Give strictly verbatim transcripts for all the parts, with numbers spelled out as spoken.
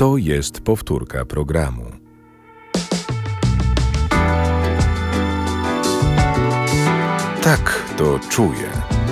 To jest powtórka programu. Tak to czuję.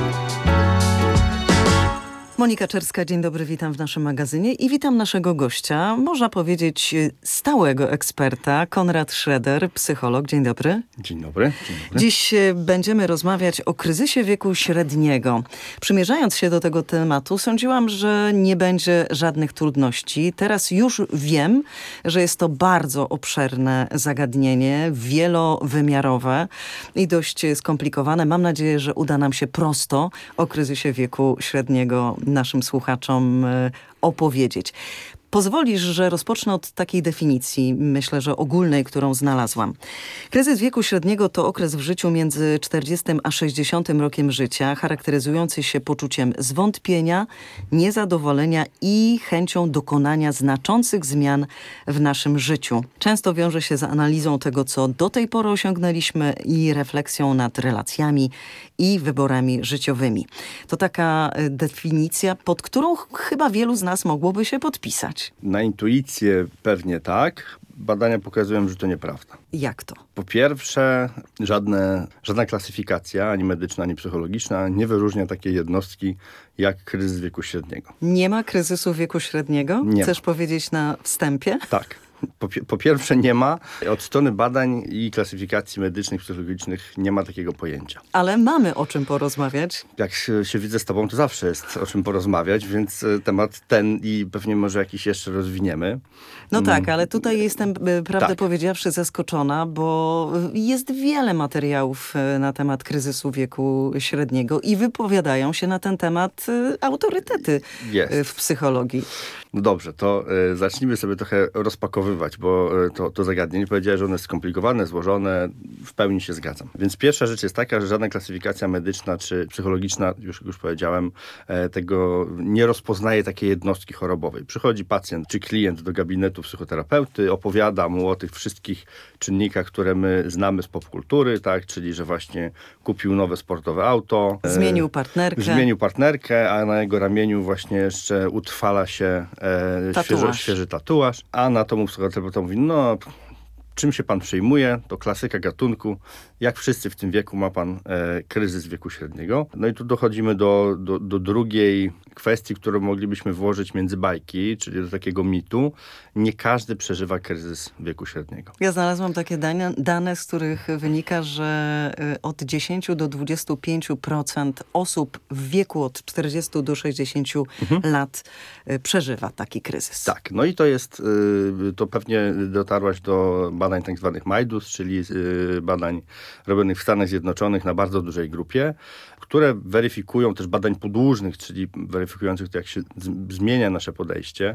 Monika Czerska, dzień dobry, witam w naszym magazynie i witam naszego gościa, można powiedzieć stałego eksperta, Konrad Schroeder, psycholog. Dzień dobry. Dzień dobry. Dzień dobry. Dziś będziemy rozmawiać o kryzysie wieku średniego. Przymierzając się do tego tematu, sądziłam, że nie będzie żadnych trudności. Teraz już wiem, że jest to bardzo obszerne zagadnienie, wielowymiarowe i dość skomplikowane. Mam nadzieję, że uda nam się prosto o kryzysie wieku średniego naszym słuchaczom opowiedzieć. Pozwolisz, że rozpocznę od takiej definicji, myślę, że ogólnej, którą znalazłam. Kryzys wieku średniego to okres w życiu między czterdziestym a sześćdziesiątym rokiem życia, charakteryzujący się poczuciem zwątpienia, niezadowolenia i chęcią dokonania znaczących zmian w naszym życiu. Często wiąże się z analizą tego, co do tej pory osiągnęliśmy i refleksją nad relacjami i wyborami życiowymi. To taka definicja, pod którą chyba wielu z nas mogłoby się podpisać. Na intuicję pewnie tak. Badania pokazują, że to nieprawda. Jak to? Po pierwsze, żadne, żadna klasyfikacja, ani medyczna, ani psychologiczna, nie wyróżnia takiej jednostki jak kryzys wieku średniego. Nie ma kryzysu wieku średniego? Nie Chcesz ma. powiedzieć na wstępie? Tak. Po, po pierwsze nie ma. Od strony badań i klasyfikacji medycznych, psychologicznych nie ma takiego pojęcia. Ale mamy o czym porozmawiać. Jak się, się widzę z tobą, to zawsze jest o czym porozmawiać, więc temat ten i pewnie może jakiś jeszcze rozwiniemy. No tak, ale tutaj jestem, prawdę tak. powiedziawszy, zaskoczona, bo jest wiele materiałów na temat kryzysu wieku średniego i wypowiadają się na ten temat autorytety jest. w psychologii. No dobrze, to y, zacznijmy sobie trochę rozpakowywać, bo y, to, to zagadnienie powiedziałeś, że ono jest skomplikowane, złożone, w pełni się zgadzam. Więc pierwsza rzecz jest taka, że żadna klasyfikacja medyczna czy psychologiczna, już, już powiedziałem, e, tego nie rozpoznaje takiej jednostki chorobowej. Przychodzi pacjent czy klient do gabinetu psychoterapeuty, opowiada mu o tych wszystkich czynnikach, które my znamy z popkultury, tak, czyli że właśnie kupił nowe sportowe auto. E, zmienił partnerkę. Zmienił partnerkę, a na jego ramieniu właśnie jeszcze utrwala się E, świeży, świeży tatuaż, a na to mu psychoterapeuta mówi, no czym się pan przejmuje, to klasyka gatunku, jak wszyscy w tym wieku ma pan e, kryzys wieku średniego. No i tu dochodzimy do, do, do drugiej kwestii, którą moglibyśmy włożyć między bajki, czyli do takiego mitu. Nie każdy przeżywa kryzys wieku średniego. Ja znalazłam takie dane, dane, z których wynika, że od dziesięć do dwudziestu pięciu procent osób w wieku od czterdziestu do sześćdziesięciu mhm. lat przeżywa taki kryzys. Tak, no i to jest, to pewnie dotarłaś do badań tak zwanych MIDUS, czyli badań robionych w Stanach Zjednoczonych na bardzo dużej grupie, które weryfikują też badań podłużnych, czyli weryfikujących to, jak się z- zmienia nasze podejście,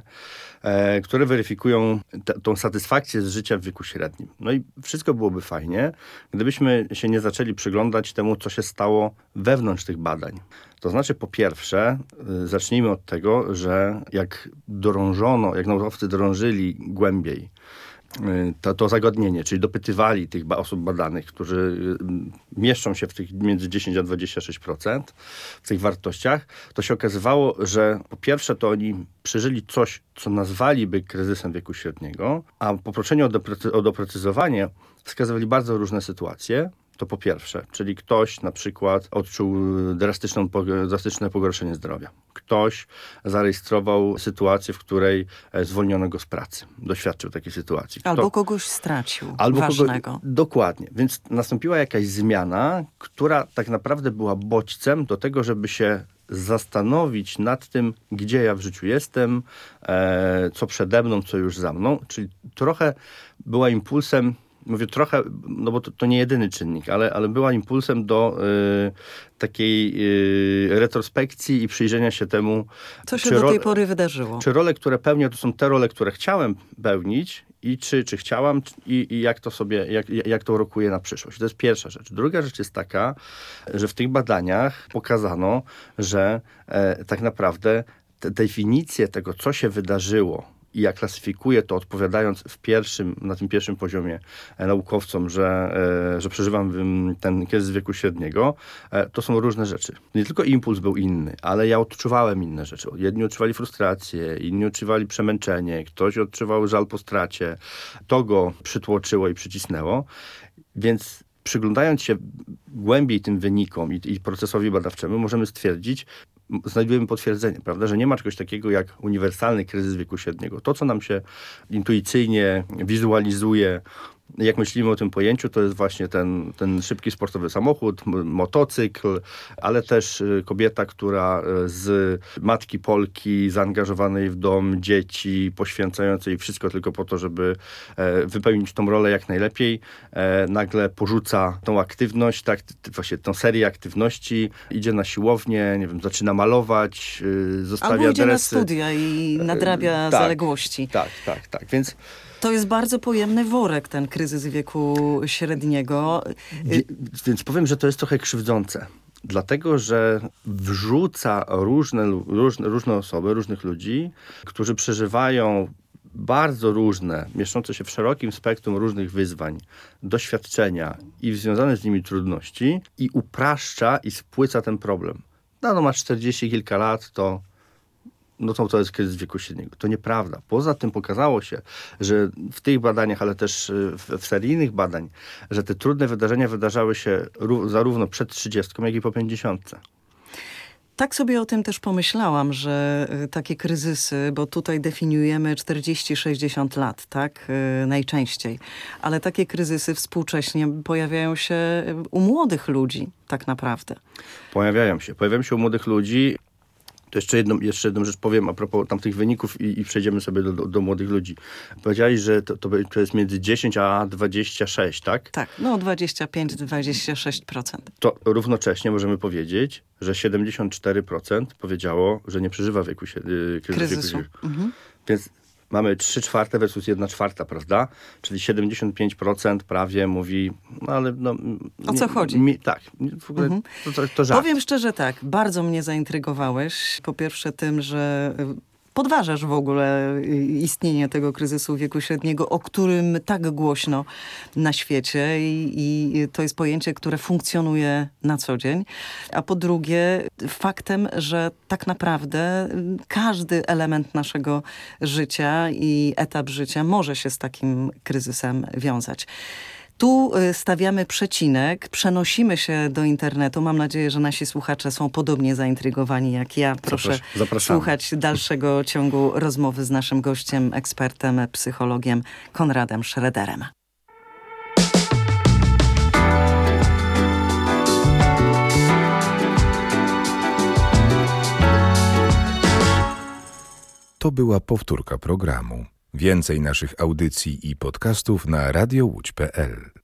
e, które weryfikują t- tą satysfakcję z życia w wieku średnim. No i wszystko byłoby fajnie, gdybyśmy się nie zaczęli przyglądać temu, co się stało wewnątrz tych badań. To znaczy, po pierwsze, y, zacznijmy od tego, że jak dorążono, jak naukowcy drążyli głębiej To, to zagadnienie, czyli dopytywali tych ba- osób badanych, którzy y, mieszczą się w tych między dziesięć a dwadzieścia sześć procent w tych wartościach, to się okazywało, że po pierwsze to oni przeżyli coś, co nazwaliby kryzysem wieku średniego, a poproszeni o, doprecy- o doprecyzowanie wskazywali bardzo różne sytuacje. To po pierwsze, czyli ktoś na przykład odczuł drastyczną, drastyczne pogorszenie zdrowia. Ktoś zarejestrował sytuację, w której zwolniono go z pracy. Doświadczył takiej sytuacji. Kto, albo kogoś stracił albo ważnego. Kogo, dokładnie. Więc nastąpiła jakaś zmiana, która tak naprawdę była bodźcem do tego, żeby się zastanowić nad tym, gdzie ja w życiu jestem, e, co przede mną, co już za mną. Czyli trochę była impulsem, mówię trochę, no bo to, to nie jedyny czynnik, ale, ale była impulsem do y, takiej y, retrospekcji i przyjrzenia się temu, co się do tej pory wydarzyło. Czy role, które pełnię, to są te role, które chciałem pełnić i czy, czy chciałam i, i jak to sobie, jak, jak to rokuje na przyszłość. To jest pierwsza rzecz. Druga rzecz jest taka, że w tych badaniach pokazano, że e, tak naprawdę te definicje tego, co się wydarzyło I ja klasyfikuję to, odpowiadając w pierwszym, na tym pierwszym poziomie naukowcom, że, że przeżywam ten kryzys wieku średniego, to są różne rzeczy. Nie tylko impuls był inny, ale ja odczuwałem inne rzeczy. Jedni odczuwali frustrację, inni odczuwali przemęczenie, ktoś odczuwał żal po stracie. To go przytłoczyło i przycisnęło. Więc przyglądając się głębiej tym wynikom i, i procesowi badawczemu, możemy stwierdzić, znajdujemy potwierdzenie, prawda, że nie ma czegoś takiego jak uniwersalny kryzys wieku średniego. To, co nam się intuicyjnie wizualizuje, jak myślimy o tym pojęciu, to jest właśnie ten, ten szybki sportowy samochód, motocykl, ale też kobieta, która z matki Polki zaangażowanej w dom, dzieci, poświęcającej wszystko tylko po to, żeby wypełnić tą rolę jak najlepiej, nagle porzuca tą aktywność, tak, właśnie tą serię aktywności, idzie na siłownię, nie wiem, zaczyna malować, zostawia Albo idzie adresy. na studia i nadrabia tak, zaległości. Tak, tak, tak, więc... To jest bardzo pojemny worek, ten kryzys wieku średniego. Wie, więc powiem, że to jest trochę krzywdzące. Dlatego, że wrzuca różne, różne, różne osoby, różnych ludzi, którzy przeżywają bardzo różne, mieszczące się w szerokim spektrum różnych wyzwań, doświadczenia i związane z nimi trudności i upraszcza i spłyca ten problem. No, no masz czterdzieści kilka lat, to no to, to jest kryzys wieku średniego. To nieprawda. Poza tym pokazało się, że w tych badaniach, ale też w, w seryjnych badań, że te trudne wydarzenia wydarzały się ró- zarówno przed trzydziestką, jak i po pięćdziesiątce. Tak sobie o tym też pomyślałam, że takie kryzysy, bo tutaj definiujemy czterdzieści sześćdziesiąt lat, tak? Najczęściej. Ale takie kryzysy współcześnie pojawiają się u młodych ludzi, tak naprawdę. Pojawiają się. Pojawiają się u młodych ludzi. To jeszcze jedną, jeszcze jedną rzecz powiem a propos tamtych wyników i, i przejdziemy sobie do, do, do młodych ludzi. Powiedziałeś, że to, to, to jest między dziesięć a dwadzieścia sześć, tak? Tak, no dwadzieścia pięć do dwudziestu sześciu procent. To równocześnie możemy powiedzieć, że siedemdziesiąt cztery procent powiedziało, że nie przeżywa wieku się, yy, kryzysu. Wieku. Mhm. Więc mamy trzy czwarte versus jedna czwarta, prawda? Czyli siedemdziesiąt pięć procent prawie mówi, no ale... No, o co mi, chodzi? Mi, tak, w ogóle mhm. to, to, to żart. Powiem szczerze tak, bardzo mnie zaintrygowałeś. Po pierwsze tym, że podważasz w ogóle istnienie tego kryzysu wieku średniego, o którym tak głośno na świecie i, i to jest pojęcie, które funkcjonuje na co dzień. A po drugie faktem, że tak naprawdę każdy element naszego życia i etap życia może się z takim kryzysem wiązać. Tu stawiamy przecinek, przenosimy się do internetu. Mam nadzieję, że nasi słuchacze są podobnie zaintrygowani jak ja. Proszę Zapraszamy. słuchać dalszego ciągu rozmowy z naszym gościem, ekspertem, psychologiem Konradem Schroederem. To była powtórka programu. Więcej naszych audycji i podcastów na radio łódź kropka pe el.